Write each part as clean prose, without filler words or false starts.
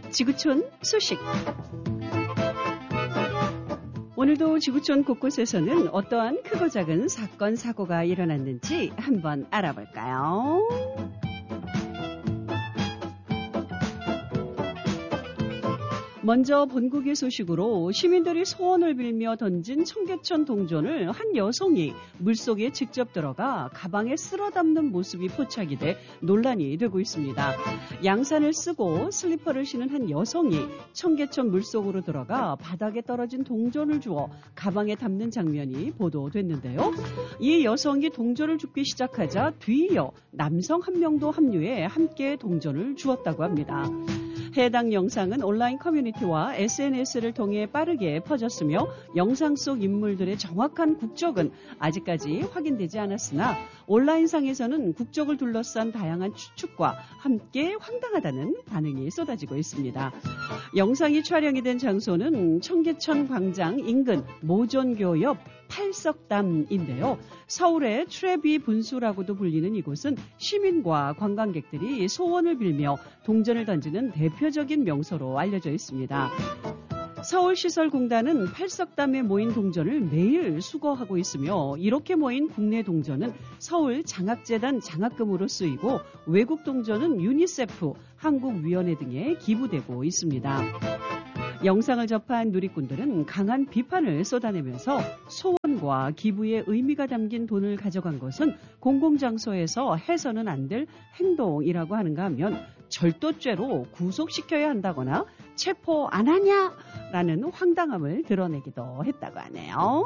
지구촌 소식. 오늘도 지구촌 곳곳에서는 어떠한 크고 작은 사건, 사고가 일어났는지 한번 알아볼까요? 먼저 본국의 소식으로 시민들이 소원을 빌며 던진 청계천 동전을 한 여성이 물속에 직접 들어가 가방에 쓸어 담는 모습이 포착이 돼 논란이 되고 있습니다. 양산을 쓰고 슬리퍼를 신은 한 여성이 청계천 물속으로 들어가 바닥에 떨어진 동전을 주워 가방에 담는 장면이 보도됐는데요. 이 여성이 동전을 줍기 시작하자 뒤이어 남성 한 명도 합류해 함께 동전을 주었다고 합니다. 해당 영상은 온라인 커뮤니티와 SNS를 통해 빠르게 퍼졌으며 영상 속 인물들의 정확한 국적은 아직까지 확인되지 않았으나 온라인상에서는 국적을 둘러싼 다양한 추측과 함께 황당하다는 반응이 쏟아지고 있습니다. 영상이 촬영이 된 장소는 청계천 광장 인근 모존교 옆 팔석담인데요. 서울의 트레비 분수라고도 불리는 이곳은 시민과 관광객들이 소원을 빌며 동전을 던지는 대표적인 명소로 알려져 있습니다. 서울시설공단은 팔석담에 모인 동전을 매일 수거하고 있으며 이렇게 모인 국내 동전은 서울장학재단 장학금으로 쓰이고 외국 동전은 유니세프, 한국위원회 등에 기부되고 있습니다. 영상을 접한 누리꾼들은 강한 비판을 쏟아내면서 소원과 기부의 의미가 담긴 돈을 가져간 것은 공공장소에서 해서는 안 될 행동이라고 하는가 하면 절도죄로 구속시켜야 한다거나 체포 안 하냐라는 황당함을 드러내기도 했다고 하네요.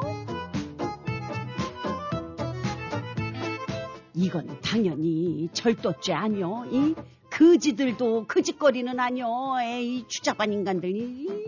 이건 당연히 절도죄 아니요. 이 거지들도 거짓거리는 아니요. 에이 추잡한 인간들이.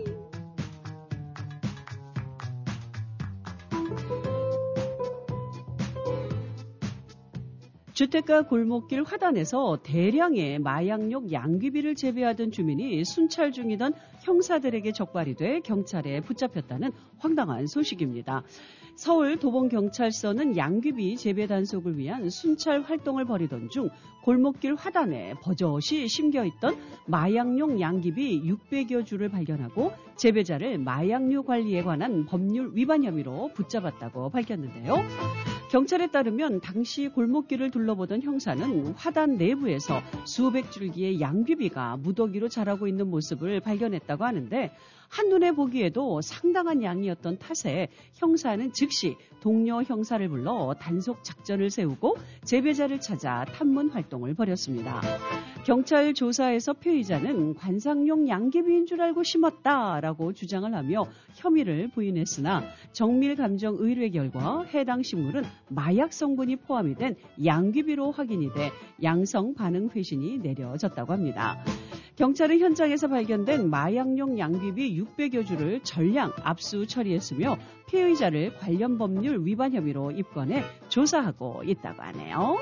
주택가 골목길 화단에서 대량의 마약용 양귀비를 재배하던 주민이 순찰 중이던 형사들에게 적발이 돼 경찰에 붙잡혔다는 황당한 소식입니다. 서울 도봉경찰서는 양귀비 재배 단속을 위한 순찰 활동을 벌이던 중 골목길 화단에 버젓이 심겨있던 마약용 양귀비 600여 주를 발견하고 재배자를 마약류 관리에 관한 법률 위반 혐의로 붙잡았다고 밝혔는데요. 경찰에 따르면 당시 골목길을 둘러보던 형사는 화단 내부에서 수백 줄기의 양귀비가 무더기로 자라고 있는 모습을 발견했다고 하는데 한눈에 보기에도 상당한 양이었던 탓에 형사는 즉시 동료 형사를 불러 단속 작전을 세우고 재배자를 찾아 탐문 활동을 벌였습니다. 경찰 조사에서 피의자는 관상용 양귀비인 줄 알고 심었다라고 주장을 하며 혐의를 부인했으나 정밀감정 의뢰 결과 해당 식물은 마약 성분이 포함이 된 양귀비로 확인이 돼 양성 반응 회신이 내려졌다고 합니다. 경찰은 현장에서 발견된 마약용 양귀비 600여 주를 전량 압수 처리했으며 피의자를 관련 법률 위반 혐의로 입건해 조사하고 있다고 하네요.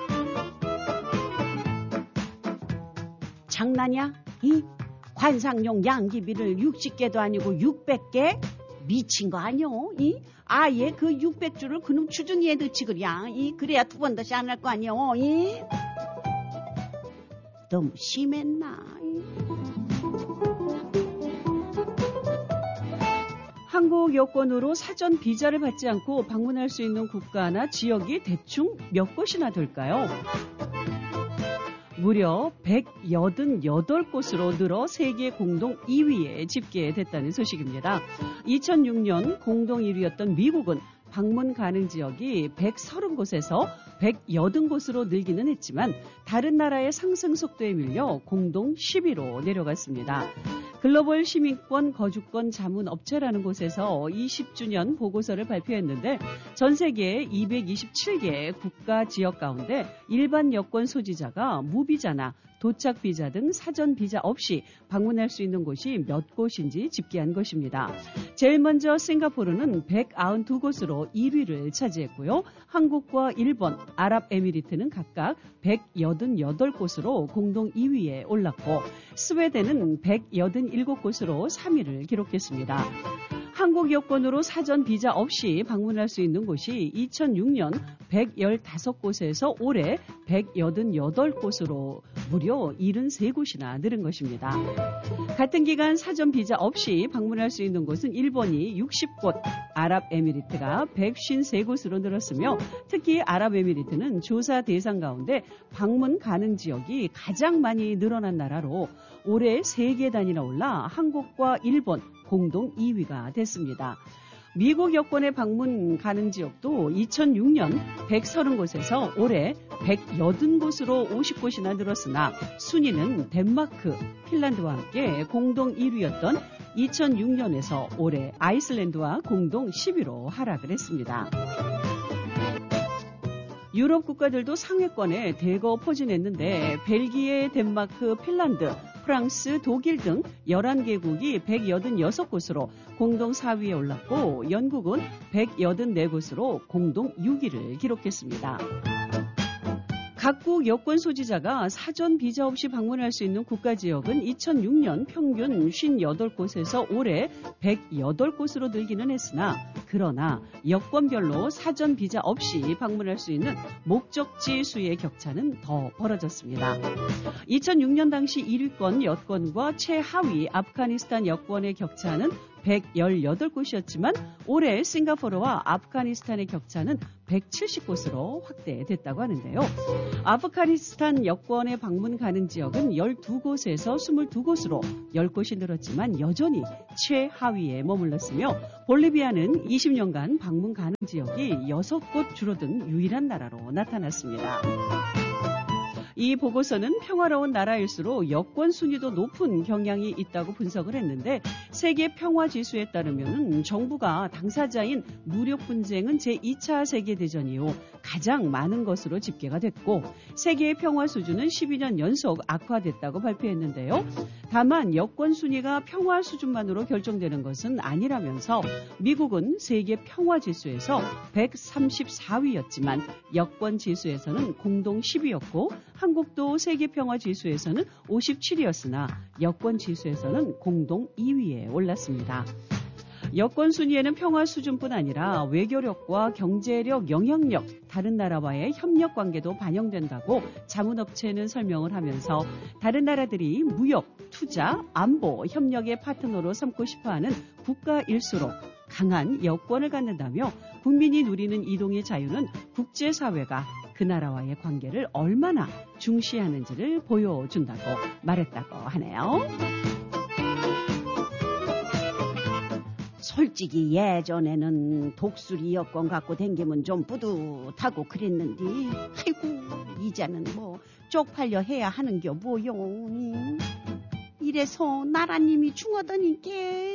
장난이야? 이 관상용 양귀비를 60개도 아니고 600개? 미친 거 아니오? 이 아예 그 600주를 그놈 주둥이에 넣지 그랴. 이 그래야 두 번 다시 안 할 거 아니오? 이 너무 심했나? 한국 여권으로 사전 비자를 받지 않고 방문할 수 있는 국가나 지역이 대충 몇 곳이나 될까요? 무려 188곳으로 늘어 세계 공동 2위에 집계됐다는 소식입니다. 2006년 공동 1위였던 미국은 방문 가능 지역이 130곳에서 180곳으로 늘기는 했지만 다른 나라의 상승 속도에 밀려 공동 10위로 내려갔습니다. 글로벌 시민권 거주권 자문 업체라는 곳에서 20주년 보고서를 발표했는데 전 세계 227개 국가 지역 가운데 일반 여권 소지자가 무비자나 도착 비자 등 사전 비자 없이 방문할 수 있는 곳이 몇 곳인지 집계한 것입니다. 제일 먼저 싱가포르는 192곳으로 1위를 차지했고요. 한국과 일본, 아랍에미리트는 각각 188곳으로 공동 2위에 올랐고 스웨덴은 187곳으로 3위를 기록했습니다. 한국 여권으로 사전 비자 없이 방문할 수 있는 곳이 2006년 115곳에서 올해 188곳으로 무려 73곳이나 늘은 것입니다. 같은 기간 사전 비자 없이 방문할 수 있는 곳은 일본이 60곳, 아랍에미리트가 153곳으로 늘었으며 특히 아랍에미리트는 조사 대상 가운데 방문 가능 지역이 가장 많이 늘어난 나라로 올해 3개 단위나 올라 한국과 일본 공동 2위가 됐습니다. 미국 여권의 방문 가능 지역도 2006년 130곳에서 올해 180곳으로 50곳이나 늘었으나 순위는 덴마크, 핀란드와 함께 공동 1위였던 2006년에서 올해 아이슬란드와 공동 10위로 하락을 했습니다. 유럽 국가들도 상회권에 대거 포진했는데 벨기에, 덴마크, 핀란드, 프랑스, 독일 등 11개국이 186곳으로 공동 4위에 올랐고 영국은 184곳으로 공동 6위를 기록했습니다. 각국 여권 소지자가 사전 비자 없이 방문할 수 있는 국가 지역은 2006년 평균 58곳에서 올해 108곳으로 늘기는 했으나 그러나 여권별로 사전 비자 없이 방문할 수 있는 목적지 수의 격차는 더 벌어졌습니다. 2006년 당시 1위권 여권과 최하위 아프가니스탄 여권의 격차는 118곳이었지만 올해 싱가포르와 아프가니스탄의 격차는 170곳으로 확대됐다고 하는데요. 아프가니스탄 여권의 방문 가능 지역은 12곳에서 22곳으로 10곳이 늘었지만 여전히 최하위에 머물렀으며 볼리비아는 20년간 방문 가능 지역이 6곳 줄어든 유일한 나라로 나타났습니다. 이 보고서는 평화로운 나라일수록 여권 순위도 높은 경향이 있다고 분석을 했는데 세계 평화지수에 따르면 정부가 당사자인 무력 분쟁은 제2차 세계대전 이후 가장 많은 것으로 집계가 됐고 세계의 평화 수준은 12년 연속 악화됐다고 발표했는데요. 다만 여권 순위가 평화 수준만으로 결정되는 것은 아니라면서 미국은 세계 평화지수에서 134위였지만 여권 지수에서는 공동 10위였고 한국도 세계평화지수에서는 57위였으나 여권 지수에서는 공동 2위에 올랐습니다. 여권 순위에는 평화 수준뿐 아니라 외교력과 경제력, 영향력, 다른 나라와의 협력 관계도 반영된다고 자문업체는 설명을 하면서 다른 나라들이 무역, 투자, 안보, 협력의 파트너로 삼고 싶어하는 국가일수록 강한 여권을 갖는다며 국민이 누리는 이동의 자유는 국제사회가 그 나라와의 관계를 얼마나 중시하는지를 보여준다고 말했다고 하네요. 솔직히 예전에는 독수리 여권 갖고 댕기면 좀 뿌듯하고 그랬는데 아이고 이제는 뭐 쪽팔려 해야 하는겨 뭐요. 이래서 나라님이 중하다니까.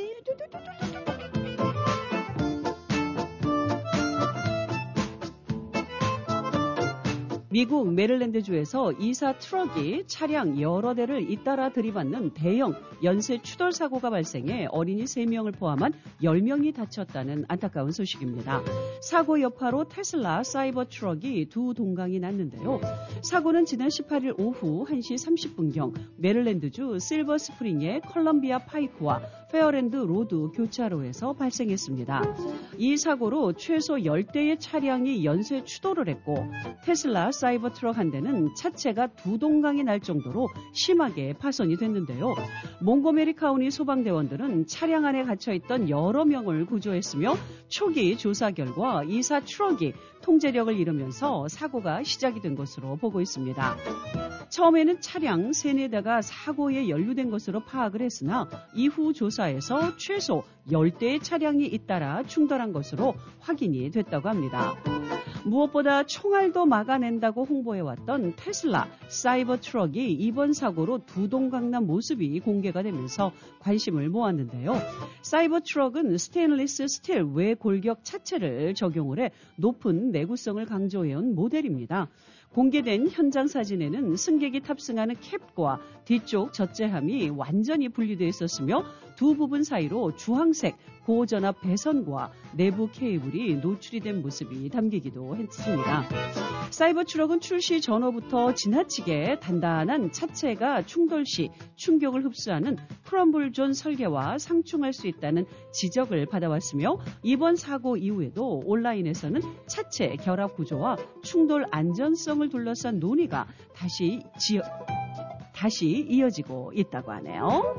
미국 메릴랜드주에서 이사 트럭이 차량 여러 대를 잇따라 들이받는 대형 연쇄 추돌 사고가 발생해 어린이 3명을 포함한 10명이 다쳤다는 안타까운 소식입니다. 사고 여파로 테슬라 사이버 트럭이 두 동강이 났는데요. 사고는 지난 18일 오후 1시 30분경 메릴랜드주 실버 스프링의 컬럼비아 파이크와 페어랜드 로드 교차로에서 발생했습니다. 이 사고로 최소 10대의 차량이 연쇄 추돌을 했고 테슬라 사이버 트럭 한 대는 차체가 두 동강이 날 정도로 심하게 파손이 됐는데요. 몽고메리 카운티 소방대원들은 차량 안에 갇혀있던 여러 명을 구조했으며 초기 조사 결과 이사 트럭이 통제력을 잃으면서 사고가 시작이 된 것으로 보고 있습니다. 처음에는 차량 3-4대가 사고에 연루된 것으로 파악을 했으나 이후 조사에서 최소 10대의 차량이 잇따라 충돌한 것으로 확인이 됐다고 합니다. 무엇보다 총알도 막아낸다고 홍보해왔던 테슬라 사이버 트럭이 이번 사고로 두 동강난 모습이 공개가 되면서 관심을 모았는데요. 사이버 트럭은 스테인리스 스틸 외골격 차체를 적용을 해 높은 내구성을 강조해온 모델입니다. 공개된 현장 사진에는 승객이 탑승하는 캡과 뒤쪽 젖재함이 완전히 분리되어 있었으며 두 부분 사이로 주황색 고전압 배선과 내부 케이블이 노출이 된 모습이 담기기도 했습니다. 사이버 트럭은 출시 전후부터 지나치게 단단한 차체가 충돌 시 충격을 흡수하는 크럼블존 설계와 상충할 수 있다는 지적을 받아왔으며 이번 사고 이후에도 온라인에서는 차체 결합 구조와 충돌 안전성을 둘러싼 논의가 다시 이어지고 있다고 하네요.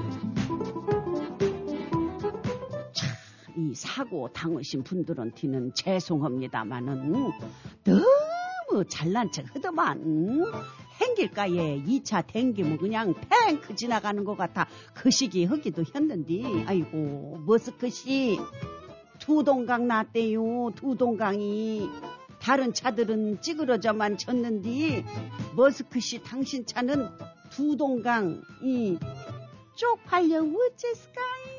이 사고 당하신 분들한테는 죄송합니다마는 너무 잘난 척 하더만 행길가에 2차 댕기면 그냥 탱크 지나가는 것 같아 그 시기 하기도 했는데 아이고 머스크씨 두동강 났대요. 두동강이 다른 차들은 찌그러져만 졌는데 머스크씨 당신 차는 두동강이 쪽팔려 어째스까이.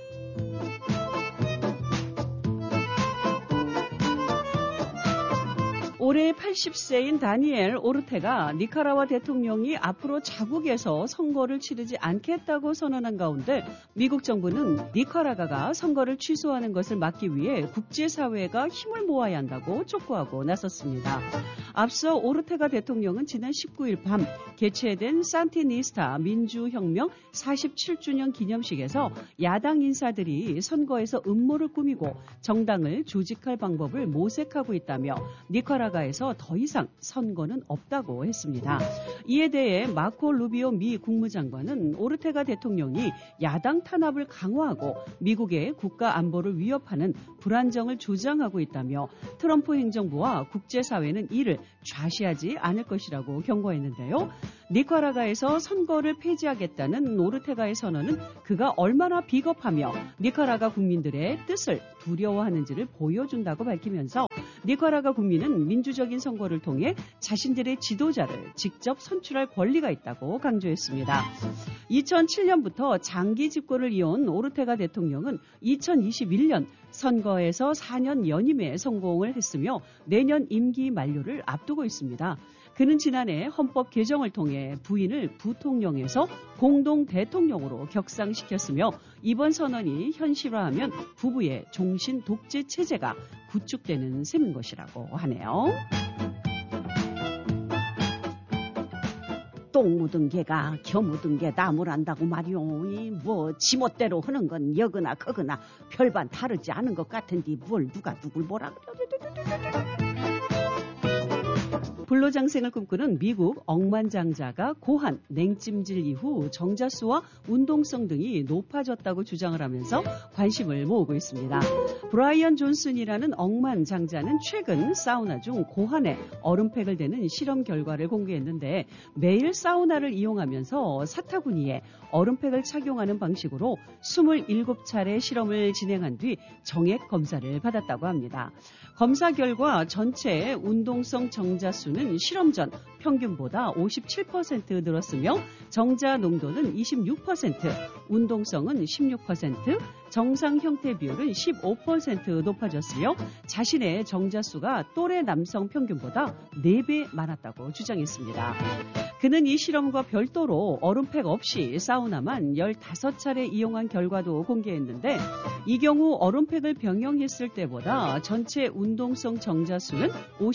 올해 80세인 다니엘 오르테가 니카라과 대통령이 앞으로 자국에서 선거를 치르지 않겠다고 선언한 가운데 미국 정부는 니카라과가 선거를 취소하는 것을 막기 위해 국제사회가 힘을 모아야 한다고 촉구하고 나섰습니다. 앞서 오르테가 대통령은 지난 19일 밤 개최된 산티니스타 민주혁명 47주년 기념식에서 야당 인사들이 선거에서 음모를 꾸미고 정당을 조직할 방법을 모색하고 있다며 니카라과에서 더 이상 선거는 없다고 했습니다. 이에 대해 마코 루비오 미 국무장관은 오르테가 대통령이 야당 탄압을 강화하고 미국의 국가 안보를 위협하는 불안정을 조장하고 있다며 트럼프 행정부와 국제사회는 이를 좌시하지 않을 것이라고 경고했는데요. 니카라과에서 선거를 폐지하겠다는 오르테가의 선언은 그가 얼마나 비겁하며 니카라과 국민들의 뜻을 두려워하는지를 보여준다고 밝히면서 니카라과 국민은 민주적인 선거를 통해 자신들의 지도자를 직접 선출할 권리가 있다고 강조했습니다. 2007년부터 장기 집권을 이어온 오르테가 대통령은 2021년 선거에서 4년 연임에 성공을 했으며 내년 임기 만료를 앞두고 있습니다. 그는 지난해 헌법 개정을 통해 부인을 부통령에서 공동 대통령으로 격상시켰으며 이번 선언이 현실화하면 부부의 종신 독재 체제가 구축되는 셈인 것이라고 하네요. 똥 묻은 개가 겨 묻은 개 나무란다고 말이오. 뭐 지멋대로 하는 건 여거나 거거나 별반 다르지 않은 것 같은데 뭘 누가 누굴 뭐라 그래. 불로장생을 꿈꾸는 미국 억만장자가 고한, 냉찜질 이후 정자수와 운동성 등이 높아졌다고 주장을 하면서 관심을 모으고 있습니다. 브라이언 존슨이라는 억만장자는 최근 사우나 중 고한에 얼음팩을 대는 실험 결과를 공개했는데 매일 사우나를 이용하면서 사타구니에 얼음팩을 착용하는 방식으로 27차례 실험을 진행한 뒤 정액 검사를 받았다고 합니다. 검사 결과 전체 운동성 정자수는 실험 전 평균보다 57% 늘었으며 정자 농도는 26%, 운동성은 16%, 정상 형태 비율은 15% 높아졌으며 자신의 정자수가 또래 남성 평균보다 4배 많았다고 주장했습니다. 그는 이 실험과 별도로 얼음팩 없이 사우나만 15차례 이용한 결과도 공개했는데 이 경우 얼음팩을 병용했을 때보다 전체 운동성 정자수는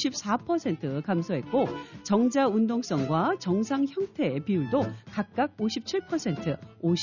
54% 감소했고 정자 운동성과 정상 형태의 비율도 각각 57%,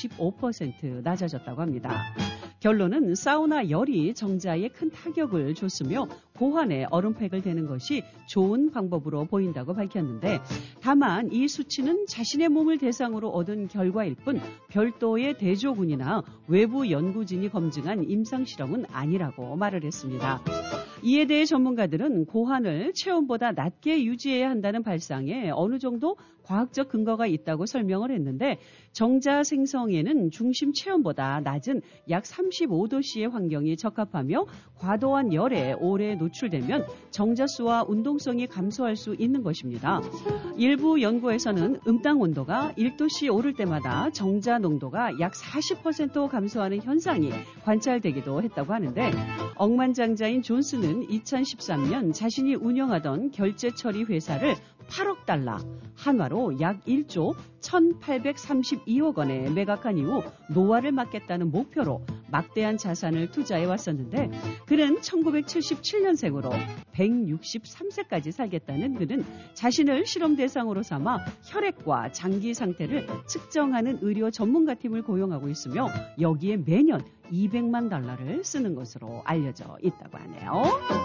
55% 낮아졌다고 합니다. 결론은 사우나 열이 정자에 큰 타격을 줬으며 고환에 얼음팩을 대는 것이 좋은 방법으로 보인다고 밝혔는데 다만 이 수치는 자신의 몸을 대상으로 얻은 결과일 뿐 별도의 대조군이나 외부 연구진이 검증한 임상실험은 아니라고 말을 했습니다. 이에 대해 전문가들은 고환을 체온보다 낮게 유지해야 한다는 발상에 어느 정도 과학적 근거가 있다고 설명을 했는데 정자 생성에는 중심 체온보다 낮은 약 35도씨의 환경이 적합하며 과도한 열에 오래 노출되면 정자수와 운동성이 감소할 수 있는 것입니다. 일부 연구에서는 음당 온도가 1도씨 오를 때마다 정자 농도가 약 40% 감소하는 현상이 관찰되기도 했다고 하는데 억만장자인 존슨은 2013년 자신이 운영하던 결제 처리 회사를 8억 달러, 한화로 약 1조 1,832억 원에 매각한 이후 노화를 막겠다는 목표로 막대한 자산을 투자해 왔었는데 그는 1977년생으로 163세까지 살겠다는 그는 자신을 실험 대상으로 삼아 혈액과 장기 상태를 측정하는 의료 전문가팀을 고용하고 있으며 여기에 매년 200만 달러를 쓰는 것으로 알려져 있다고 하네요.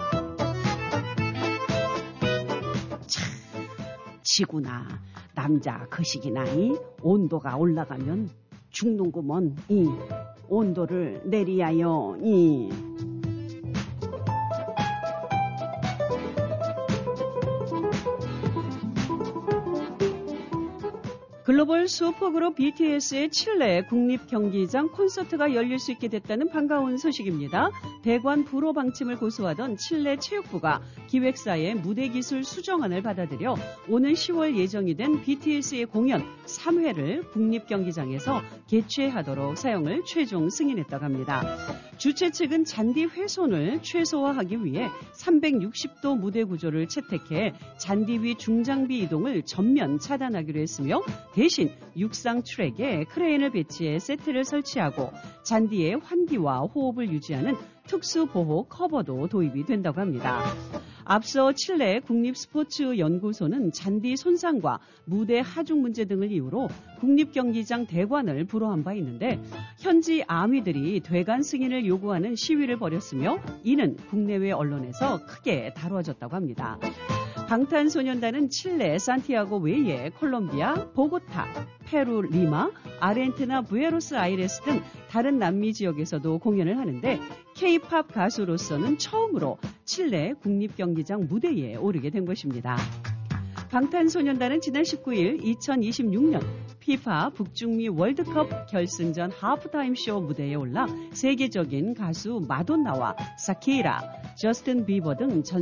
참, 지구나 남자 거시기나 온도가 올라가면 죽는구먼. 온도를 내리하여 글로벌 슈퍼그룹 BTS의 칠레 국립경기장 콘서트가 열릴 수 있게 됐다는 반가운 소식입니다. 대관 불호 방침을 고수하던 칠레 체육부가 기획사의 무대기술 수정안을 받아들여 오는 10월 예정이 된 BTS의 공연 3회를 국립경기장에서 개최하도록 사용을 최종 승인했다고 합니다. 주최 측은 잔디 훼손을 최소화하기 위해 360도 무대 구조를 채택해 잔디 위 중장비 이동을 전면 차단하기로 했으며 대신 육상 트랙에 크레인을 배치해 세트를 설치하고 잔디의 환기와 호흡을 유지하는 특수 보호 커버도 도입이 된다고 합니다. 앞서 칠레 국립스포츠연구소는 잔디 손상과 무대 하중 문제 등을 이유로 국립경기장 대관을 불허한 바 있는데 현지 아미들이 대관 승인을 요구하는 시위를 벌였으며 이는 국내외 언론에서 크게 다뤄졌다고 합니다. 방탄소년단은 칠레 산티아고 외에 콜롬비아, 보고타, 페루 리마, 아르헨티나 부에노스 아이레스 등 다른 남미 지역에서도 공연을 하는데 K-팝 가수로서는 처음으로 칠레 국립경기장 무대에 오르게 된 것입니다. 방탄소년단은 지난 19일 2026년 피파 북중미 월드컵 결승전 하프타임 쇼 무대에 올라 세계적인 가수 마돈나와 사키라, 저스틴 비버 등 전